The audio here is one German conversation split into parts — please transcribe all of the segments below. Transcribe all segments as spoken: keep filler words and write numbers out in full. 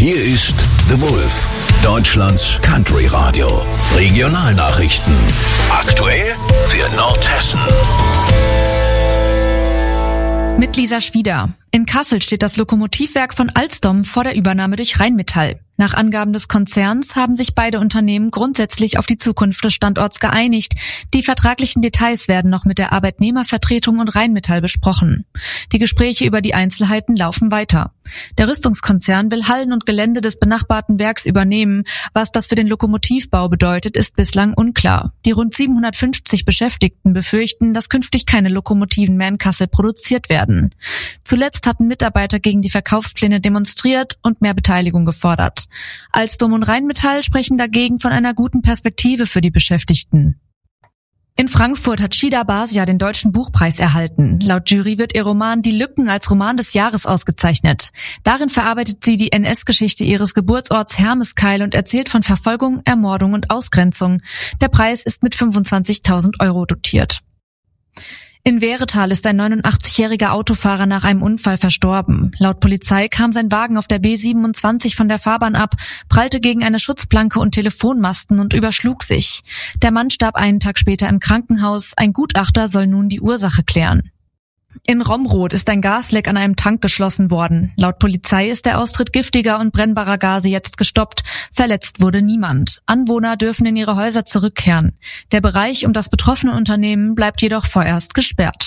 Hier ist The Wolf, Deutschlands Country Radio. Regionalnachrichten. Aktuell für Nordhessen. Mit Lisa Schwieder. In Kassel steht das Lokomotivwerk von Alstom vor der Übernahme durch Rheinmetall. Nach Angaben des Konzerns haben sich beide Unternehmen grundsätzlich auf die Zukunft des Standorts geeinigt. Die vertraglichen Details werden noch mit der Arbeitnehmervertretung und Rheinmetall besprochen. Die Gespräche über die Einzelheiten laufen weiter. Der Rüstungskonzern will Hallen und Gelände des benachbarten Werks übernehmen. Was das für den Lokomotivbau bedeutet, ist bislang unklar. Die rund siebenhundertfünfzig Beschäftigten befürchten, dass künftig keine Lokomotiven mehr in Kassel produziert werden. Zuletzt hatten Mitarbeiter gegen die Verkaufspläne demonstriert und mehr Beteiligung gefordert. Alstom und Rheinmetall sprechen dagegen von einer guten Perspektive für die Beschäftigten. In Frankfurt hat Shida Basia den Deutschen Buchpreis erhalten. Laut Jury wird ihr Roman Die Lücken als Roman des Jahres ausgezeichnet. Darin verarbeitet sie die N S-Geschichte ihres Geburtsorts Hermeskeil und erzählt von Verfolgung, Ermordung und Ausgrenzung. Der Preis ist mit fünfundzwanzigtausend Euro dotiert. In Wehretal ist ein neunundachtzigjähriger Autofahrer nach einem Unfall verstorben. Laut Polizei kam sein Wagen auf der B siebenundzwanzig von der Fahrbahn ab, prallte gegen eine Schutzplanke und Telefonmasten und überschlug sich. Der Mann starb einen Tag später im Krankenhaus. Ein Gutachter soll nun die Ursache klären. In Romrod ist ein Gasleck an einem Tank geschlossen worden. Laut Polizei ist der Austritt giftiger und brennbarer Gase jetzt gestoppt. Verletzt wurde niemand. Anwohner dürfen in ihre Häuser zurückkehren. Der Bereich um das betroffene Unternehmen bleibt jedoch vorerst gesperrt.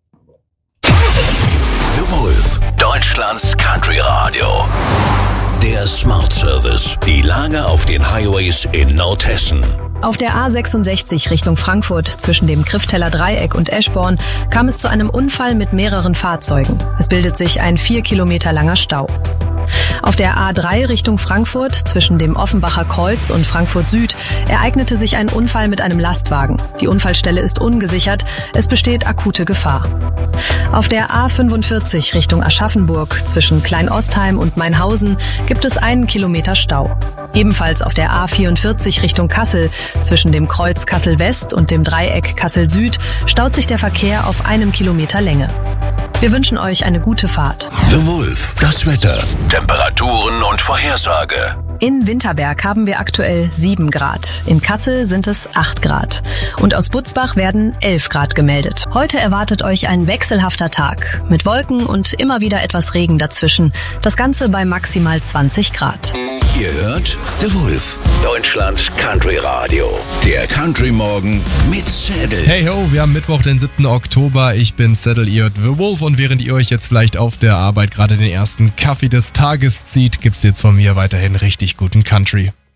The Wolf, Deutschlands Country Radio. Der Smart Service. Die Lage auf den Highways in Nordhessen. Auf der A sechsundsechzig Richtung Frankfurt zwischen dem Kriffteller Dreieck und Eschborn kam es zu einem Unfall mit mehreren Fahrzeugen. Es bildet sich ein vier Kilometer langer Stau. Auf der A drei Richtung Frankfurt zwischen dem Offenbacher Kreuz und Frankfurt Süd ereignete sich ein Unfall mit einem Lastwagen. Die Unfallstelle ist ungesichert, es besteht akute Gefahr. Auf der A fünfundvierzig Richtung Aschaffenburg zwischen Kleinostheim und Mainhausen gibt es einen Kilometer Stau. Ebenfalls auf der A vierundvierzig Richtung Kassel zwischen dem Kreuz Kassel West und dem Dreieck Kassel Süd staut sich der Verkehr auf einem Kilometer Länge. Wir wünschen euch eine gute Fahrt. The Wolf, das Wetter, Temperaturen und Vorhersage. In Winterberg haben wir aktuell sieben Grad. In Kassel sind es acht Grad. Und aus Butzbach werden elf Grad gemeldet. Heute erwartet euch ein wechselhafter Tag mit Wolken und immer wieder etwas Regen dazwischen. Das Ganze bei maximal zwanzig Grad. Ihr hört The Wolf, Deutschlands Country Radio. Der Country Morgen mit Saddle. Hey ho, wir haben Mittwoch, den siebten Oktober. Ich bin Saddle, ihr hört The Wolf. Und während ihr euch jetzt vielleicht auf der Arbeit gerade den ersten Kaffee des Tages zieht, gibt's jetzt von mir weiterhin richtig guten Country.